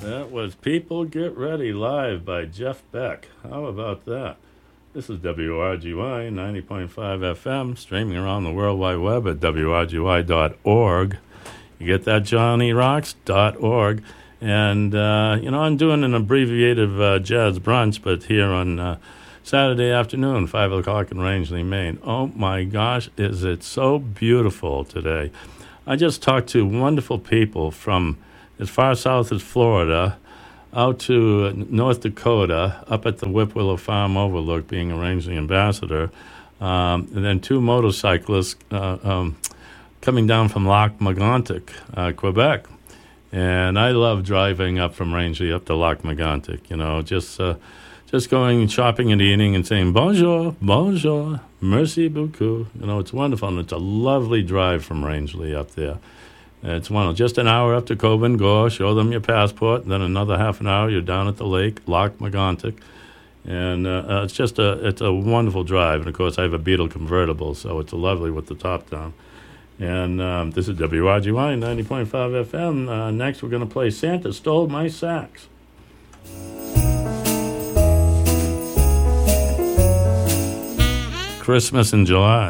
That was People Get Ready live by Jeff Beck. How about that? This is WRGY 90.5 FM, streaming around the World Wide Web at WRGY.org. You get that, JohnnyRocks.org. And, I'm doing an abbreviated jazz brunch, but here on Saturday afternoon, 5 o'clock in Rangeley, Maine. Oh, my gosh, is it so beautiful today. I just talked to wonderful people from as far south as Florida, out to North Dakota, up at the Whipwillow Farm Overlook, being a Rangeley ambassador, and then two motorcyclists coming down from Lac Megantic, Quebec. And I love driving up from Rangeley up to Lac Megantic, just going shopping and eating and saying, bonjour, bonjour, merci beaucoup. It's wonderful, and it's a lovely drive from Rangeley up there. It's just an hour up to Coben Gore, show them your passport, then another half an hour, you're down at the lake, Lac Megantic. And it's a wonderful drive. And, of course, I have a Beetle convertible, so it's lovely with the top down. And this is WRGY 90.5 FM. Next, we're going to play Santa Stole My Sax. Christmas in July.